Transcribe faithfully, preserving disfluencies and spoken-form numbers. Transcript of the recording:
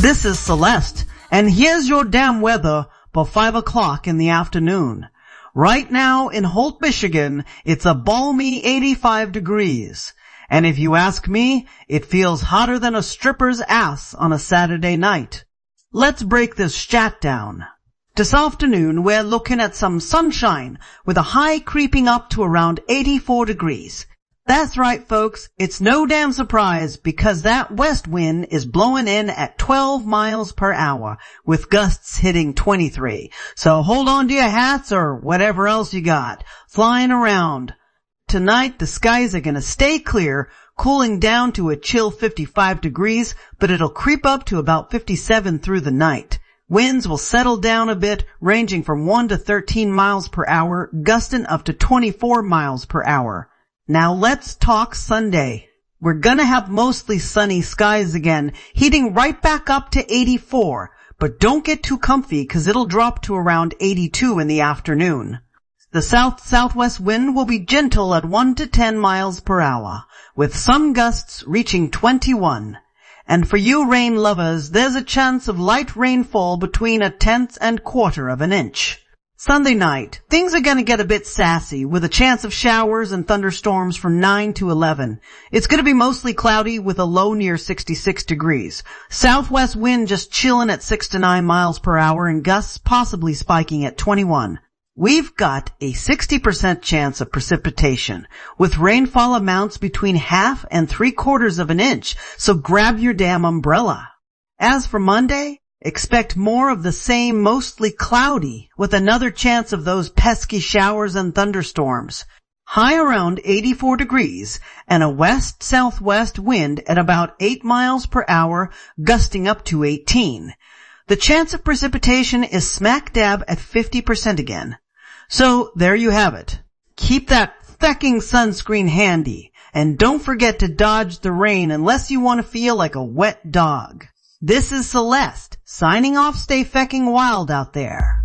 This is Celeste, and here's your damn weather for five o'clock in the afternoon. Right now in Holt, Michigan, it's a balmy eighty-five degrees. And if you ask me, it feels hotter than a stripper's ass on a Saturday night. Let's break this chat down. This afternoon, we're looking at some sunshine with a high creeping up to around eighty-four degrees. That's right, folks. It's no damn surprise because that west wind is blowing in at twelve miles per hour with gusts hitting twenty-three. So hold on to your hats or whatever else you got flying around. Tonight, the skies are going to stay clear, cooling down to a chill fifty-five degrees, but it'll creep up to about fifty-seven through the night. Winds will settle down a bit, ranging from one to thirteen miles per hour, gusting up to twenty-four miles per hour. Now let's talk Sunday. We're gonna have mostly sunny skies again, heating right back up to eighty-four. But don't get too comfy, cause it'll drop to around eighty-two in the afternoon. The south-southwest wind will be gentle at one to ten miles per hour, with some gusts reaching twenty-one. And for you rain lovers, there's a chance of light rainfall between a tenth and quarter of an inch. Sunday night, things are gonna get a bit sassy with a chance of showers and thunderstorms from nine to eleven. It's gonna be mostly cloudy with a low near sixty-six degrees. Southwest wind just chilling at six to nine miles per hour and gusts possibly spiking at twenty-one. We've got a sixty percent chance of precipitation, with rainfall amounts between half and three quarters of an inch, so grab your damn umbrella. As for Monday, expect more of the same, mostly cloudy, with another chance of those pesky showers and thunderstorms. High around eighty-four degrees, and a west-southwest wind at about eight miles per hour, gusting up to eighteen. The chance of precipitation is smack dab at fifty percent again. So, there you have it. Keep that fecking sunscreen handy, and don't forget to dodge the rain unless you want to feel like a wet dog. This is Celeste, signing off. Stay fecking wild out there.